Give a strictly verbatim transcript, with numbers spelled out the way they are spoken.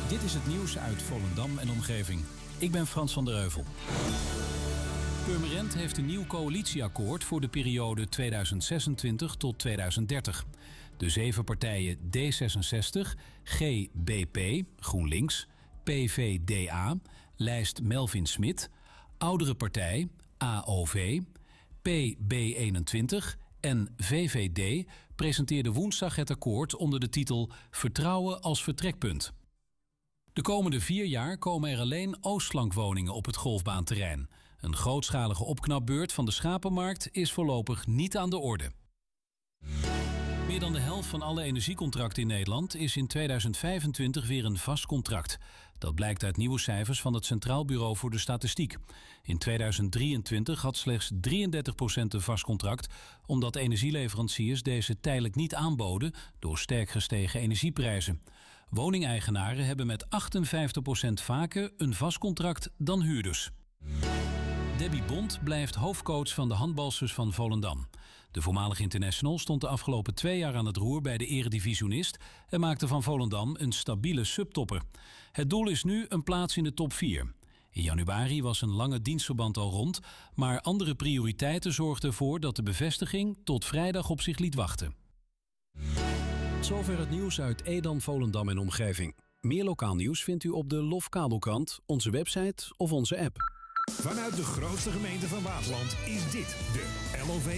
Dit is het nieuws uit Volendam en omgeving. Ik ben Frans van der Heuvel. Purmerend heeft een nieuw coalitieakkoord voor de periode tweeduizend zesentwintig tot tweeduizend dertig. De zeven partijen D zesenzestig, G B P, GroenLinks, P V D A, lijst Melvin Smit, Oudere Partij, A O V, P B eenentwintig en V V D presenteerden woensdag het akkoord onder de titel Vertrouwen als vertrekpunt. De komende vier jaar komen er alleen oostflankwoningen op het golfbaanterrein. Een grootschalige opknapbeurt van de schapenmarkt is voorlopig niet aan de orde. Meer dan de helft van alle energiecontracten in Nederland is in tweeduizend vijfentwintig weer een vast contract. Dat blijkt uit nieuwe cijfers van het Centraal Bureau voor de Statistiek. In tweeduizend drieëntwintig had slechts drieëndertig procent een vast contract, omdat energieleveranciers deze tijdelijk niet aanboden door sterk gestegen energieprijzen. Woningeigenaren hebben met achtenvijftig procent vaker een vast contract dan huurders. Debbie Bond blijft hoofdcoach van de handbalsters van Volendam. De voormalige international stond de afgelopen twee jaar aan het roer bij de eredivisionist en maakte van Volendam een stabiele subtopper. Het doel is nu een plaats in de top vier. In januari was een lange dienstverband al rond, maar andere prioriteiten zorgden ervoor dat de bevestiging tot vrijdag op zich liet wachten. Zover het nieuws uit Edam, Volendam en omgeving. Meer lokaal nieuws vindt u op de Lof Kabelkrant, onze website of onze app. Vanuit de grootste gemeente van Waasland is dit de L O V